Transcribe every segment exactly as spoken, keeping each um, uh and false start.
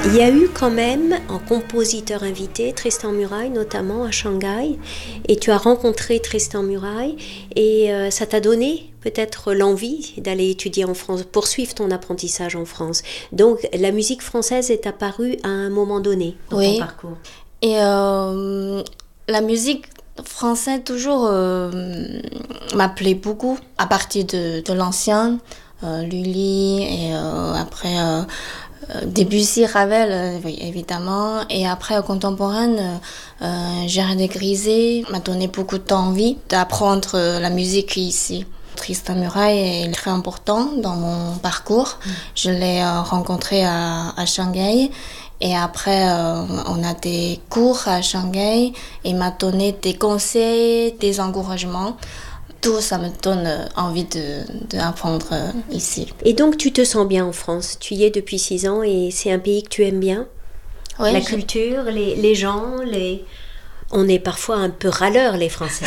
Il y a eu quand même un compositeur invité, Tristan Murail notamment à Shanghai, et tu as rencontré Tristan Murail et euh, ça t'a donné peut-être l'envie d'aller étudier en France, poursuivre ton apprentissage en France. Donc la musique française est apparue à un moment donné dans Oui. ton parcours. Et euh, la musique française toujours euh, m'appelait beaucoup à partir de, de l'ancien, euh, Lully et euh, après euh, Debussy, Ravel euh, oui, évidemment, et après euh, contemporaine, euh, Gérard Grisé m'a donné beaucoup d'envie d'apprendre euh, la musique ici. Tristan Murail est très important dans mon parcours. Mmh. Je l'ai euh, rencontré à, à Shanghai. Et après, euh, on a des cours à Shanghai. Il m'a donné des conseils, des encouragements. Tout ça me donne envie de, d'apprendre euh, ici. Et donc, tu te sens bien en France. Tu y es depuis six ans et c'est un pays que tu aimes bien. Oui, la je... culture, les, les gens, les... On est parfois un peu râleurs, les Français.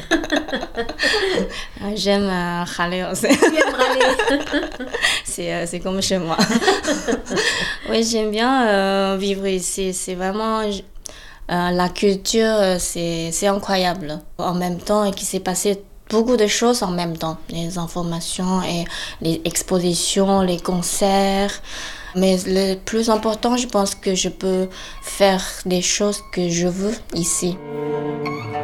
J'aime euh, râler aussi. Tu aimes râler. c'est, euh, c'est comme chez moi. Oui, j'aime bien euh, vivre ici. C'est vraiment... Euh, la culture, c'est, c'est incroyable. En même temps, il s'est passé beaucoup de choses en même temps. Les informations et les expositions, les concerts. Mais le plus important, je pense que je peux faire des choses que je veux ici.